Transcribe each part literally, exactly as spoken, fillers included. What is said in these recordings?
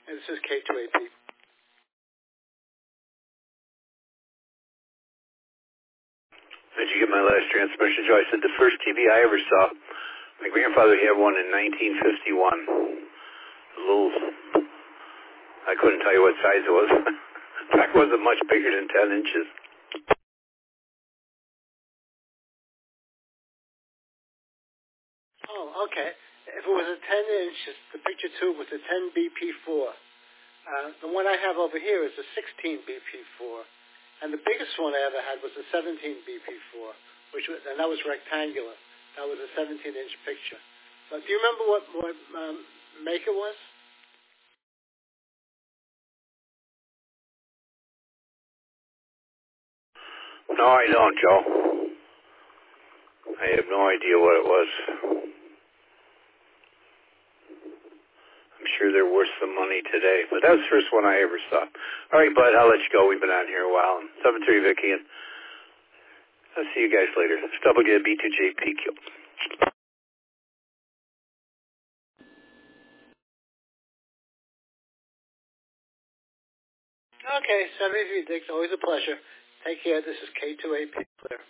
and this is K two A P. Did you get my last transmission, Joe? I said the first T V I ever saw, my grandfather had one in nineteen fifty-one. A little, I couldn't tell you what size it was. In fact, it wasn't much bigger than ten inches. Oh, okay. If it was a ten inch, the picture tube was a ten B P four. Uh, the one I have over here is a sixteen B P four. And the biggest one I ever had was a seventeen B P four, which was, and that was rectangular. That was a seventeen inch picture. So do you remember what, what um, make it was? No, I don't, Joe. I have no idea what it was. I'm sure they're worth some money today, but that was the first one I ever saw. All right, bud, I'll let you go. We've been on here a while. seven three Vicky, and I'll see you guys later. It's W B two J P Q. Okay, seven three Dick, always a pleasure. Take care. This is K two A P Clear.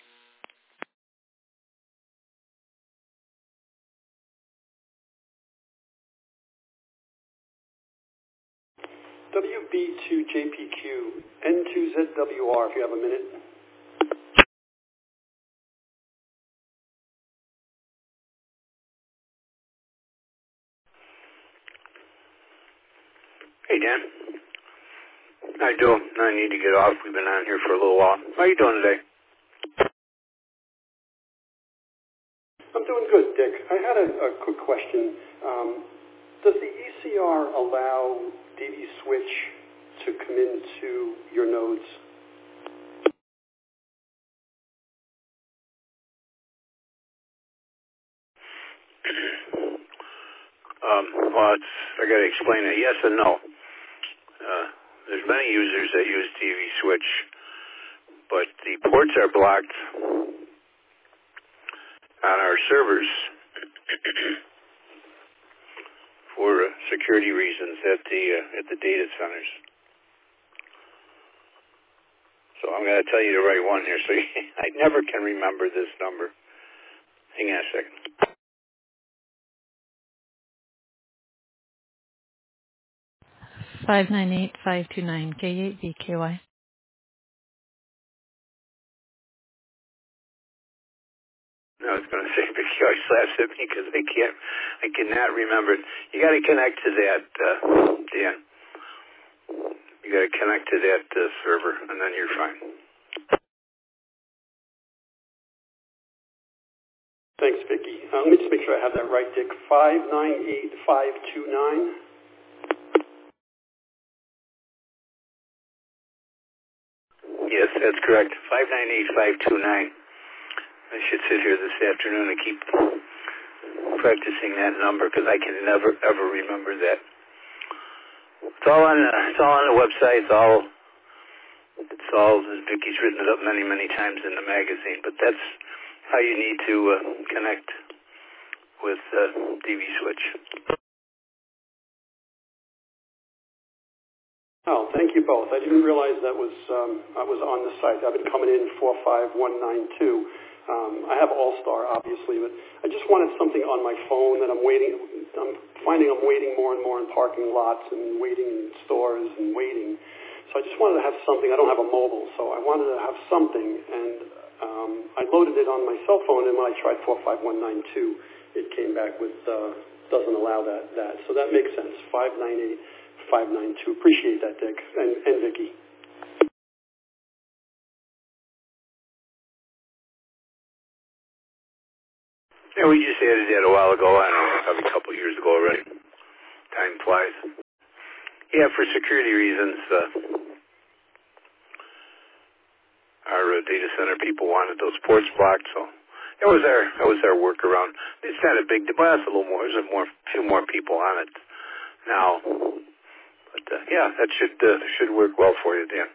W B two J P Q, N two Z W R, if you have a minute. Hey, Dan. How you doing? I need to get off. We've been on here for a little while. How are you doing today? I'm doing good, Dick. I had a, a quick question. Um, does the E C R allow D V switch to come into your nodes? um, well, it's, I got to explain it. Yes and no. Uh, there's many users that use D V switch, but the ports are blocked on our servers for uh, security reasons at the uh, at the data centers. So I'm going to tell you the right one here. So I never can remember this number. Hang on a second. Five nine eight five two nine K eight V K Y. I was going to say Vicky always laughs at me because I can't, I cannot remember it. You got to connect to that, uh, Dan. You got to connect to that uh, server, and then you're fine. Thanks, Vicky. Uh, let me just make sure I have that right, Dick. five nine eight five two nine. Yes, that's correct. five nine eight five two nine. I should sit here this afternoon and keep practicing that number because I can never ever remember that. It's all on the, it's all on the website. It's all it's all Vicky's written it up many many times in the magazine. But that's how you need to uh, connect with uh, D V switch. Oh, thank you both. I didn't realize that was um, I was on the site. I've been coming in four five one nine two. Um, I have All-Star, obviously, but I just wanted something on my phone that I'm waiting. I'm finding I'm waiting more and more in parking lots and waiting in stores and waiting. So I just wanted to have something. I don't have a mobile, so I wanted to have something, and um, I loaded it on my cell phone, and when I tried four five one nine two, it came back with uh, doesn't allow that. That so that makes sense. five nine eight five nine two. Appreciate that, Dick and, and Vicky. Yeah, we just added that a while ago. I don't know, probably a couple of years ago already. Time flies. Yeah, for security reasons, uh, our uh, data center people wanted those ports blocked, so that was our that was our workaround. It's not a big, well, it's a little more. There's a more, few more people on it now, but uh, yeah, that should uh, should work well for you, Dan.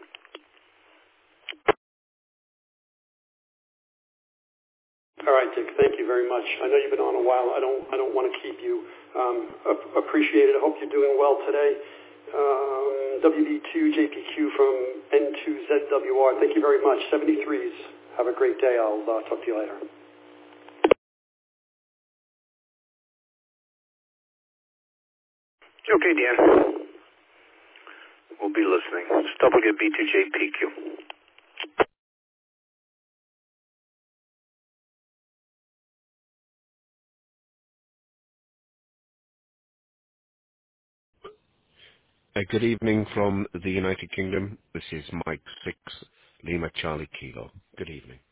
All right, Dick. Thank you very much. I know you've been on a while. I don't. I don't want to keep you. Um, ap- appreciate it. I hope you're doing well today. Um, W B two J P Q from N two Z W R. Thank you very much. seventy-threes. Have a great day. I'll uh, talk to you later. Okay, Dan. We'll be listening. It's W B two J P Q. Uh, good evening from the United Kingdom. This is Mike six, Lima Charlie Kilo. Good evening.